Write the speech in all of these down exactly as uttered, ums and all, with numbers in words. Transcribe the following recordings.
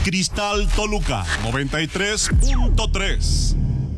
Cristal Toluca noventa y tres punto tres.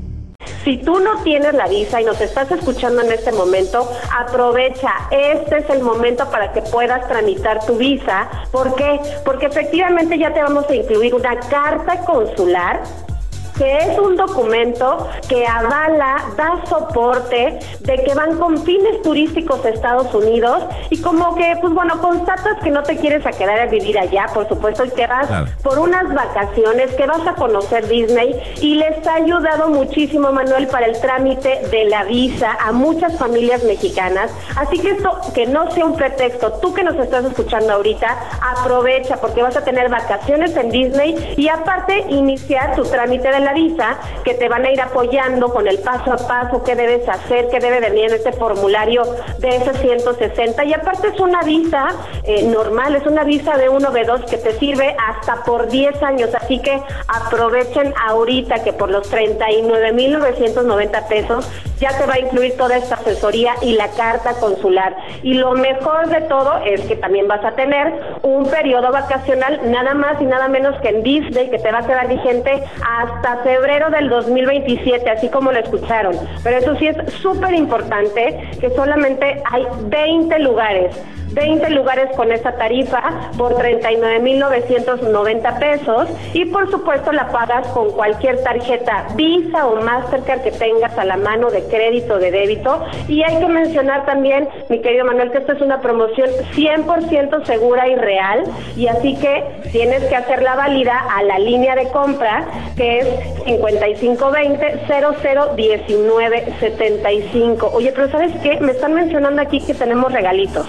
Si tú no tienes la visa y nos estás escuchando en este momento, aprovecha, este es el momento para que puedas tramitar tu visa. ¿Por qué? Porque efectivamente ya te vamos a incluir una carta consular, que es un documento que avala, da soporte de que van con fines turísticos a Estados Unidos y como que, pues bueno, constatas que no te quieres a quedar a vivir allá, por supuesto, y que vas claro. por unas vacaciones, que vas a conocer Disney, y les ha ayudado muchísimo, Manuel, para el trámite de la visa a muchas familias mexicanas. Así que esto, que no sea un pretexto, tú que nos estás escuchando ahorita, aprovecha, porque vas a tener vacaciones en Disney y aparte iniciar tu trámite de la visa, que te van a ir apoyando con el paso a paso, qué debes hacer, qué debe venir en este formulario de ese ciento sesenta, y aparte es una visa eh, normal, es una visa de uno B dos que te sirve hasta por diez años, así que aprovechen ahorita que por los treinta y nueve mil novecientos noventa pesos ya te va a incluir toda esta asesoría y la carta consular. Y lo mejor de todo es que también vas a tener un periodo vacacional nada más y nada menos que en Disney, que te va a quedar vigente hasta febrero del dos mil veintisiete, así como lo escucharon. Pero eso sí es súper importante, que solamente hay veinte lugares. veinte lugares con esa tarifa por treinta y nueve mil novecientos noventa pesos, y por supuesto la pagas con cualquier tarjeta Visa o Mastercard que tengas a la mano, de crédito o de débito. Y hay que mencionar también, mi querido Manuel, que esta es una promoción cien por ciento segura y real, y así que tienes que hacerla válida a la línea de compra, que es cincuenta y cinco veinte cero cero diecinueve setenta y cinco. Oye, pero ¿sabes qué? Me están mencionando aquí que tenemos regalitos.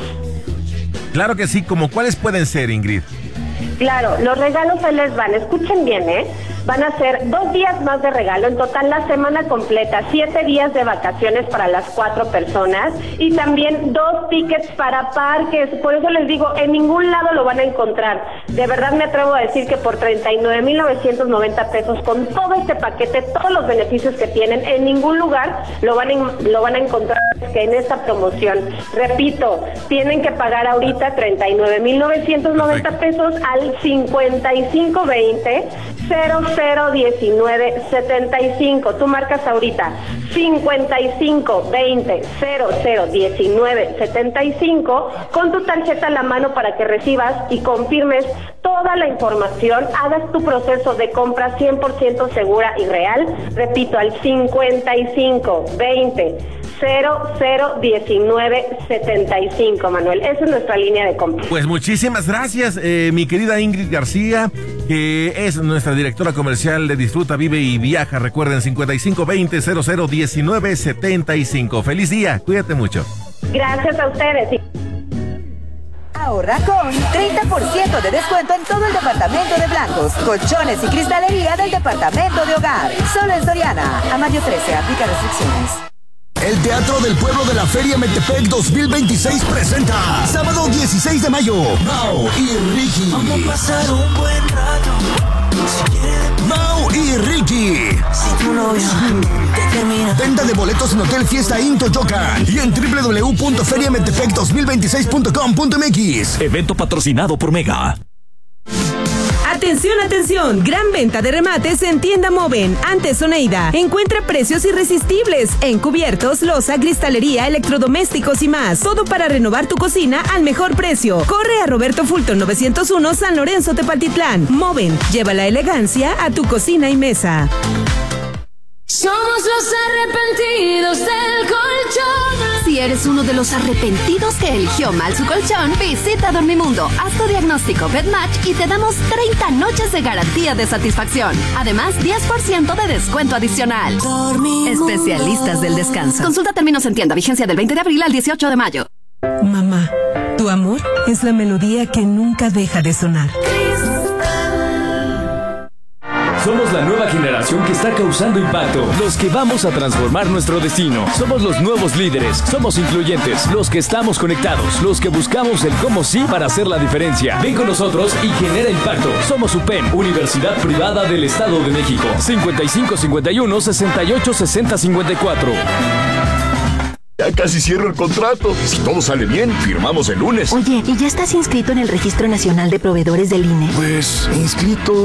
Claro que sí, ¿como cuáles pueden ser, Ingrid? Claro, los regalos ahí les van, escuchen bien, ¿eh? Van a ser dos días más de regalo, en total la semana completa, siete días de vacaciones para las cuatro personas, y también dos tickets para parques. Por eso les digo, en ningún lado lo van a encontrar. De verdad me atrevo a decir que por treinta y nueve mil novecientos noventa pesos, con todo este paquete, todos los beneficios que tienen, en ningún lugar lo van a, lo van a encontrar que en esta promoción. Repito, tienen que pagar ahorita treinta y nueve mil novecientos noventa pesos al cincuenta y cinco veinte cero cero diecinueve setenta y cinco. Tú marcas ahorita cincuenta y cinco veinte cero cero diecinueve setenta y cinco con tu tarjeta a la mano para que recibas y confirmes toda la información, hagas tu proceso de compra cien por ciento segura y real. Repito, al cincuenta y cinco veinte cero cero diecinueve setenta y cinco, Manuel. Esa es nuestra línea de compra. Pues muchísimas gracias, eh, mi querida Ingrid García, que es nuestra directora comercial de Disfruta, Vive y Viaja. Recuerden, cincuenta y cinco veinte cero cero diecinueve setenta y cinco. Feliz día, cuídate mucho. Gracias a ustedes. Ahorra con treinta por ciento de descuento en todo el departamento de blancos, colchones y cristalería del departamento de hogar. Solo en Soriana. A mayo trece, aplica restricciones. El Teatro del Pueblo de la Feria Metepec dos mil veintiséis presenta sábado dieciséis de mayo, Mau y Ricky. Vamos a pasar un buen rato. Mau y Ricky. Si tu novio te termina. Venta de boletos en Hotel Fiesta In Toyocan y en doble u doble u doble u punto feria metepec dos mil veintiséis punto com punto m x. Evento patrocinado por Mega. Atención, atención, gran venta de remates en Tienda Moven, ante Zoneida. Encuentra precios irresistibles en cubiertos, loza, cristalería, electrodomésticos y más. Todo para renovar tu cocina al mejor precio. Corre a Roberto Fulton novecientos uno, San Lorenzo, Tepatitlán. Moven, lleva la elegancia a tu cocina y mesa. Somos los arrepentidos del colchón. Si eres uno de los arrepentidos que eligió mal su colchón, visita Dormimundo, haz tu diagnóstico BedMatch y te damos treinta noches de garantía de satisfacción. Además, diez por ciento de descuento adicional. Dormimundo. Especialistas del descanso. Consulta términos en tienda, vigencia del veinte de abril al dieciocho de mayo. Mamá, tu amor es la melodía que nunca deja de sonar. Somos la nueva generación que está causando impacto, los que vamos a transformar nuestro destino. Somos los nuevos líderes, somos incluyentes, los que estamos conectados, los que buscamos el cómo sí para hacer la diferencia. Ven con nosotros y genera impacto. Somos U P E M, Universidad Privada del Estado de México. cincuenta y cinco cincuenta y uno sesenta y ocho sesenta cincuenta y cuatro. Ya casi cierro el contrato. Si todo sale bien, firmamos el lunes. Oye, ¿y ya estás inscrito en el Registro Nacional de Proveedores del I N E? Pues, inscrito...